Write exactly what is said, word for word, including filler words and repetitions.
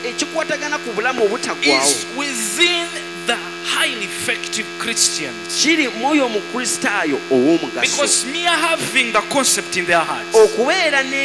ekikwatagana ku bulamu obutaggwaawo is within the highly effective Christians. kiri mwoyo omukristaayo ow'omugaso Because mere having the concept in their hearts okubeera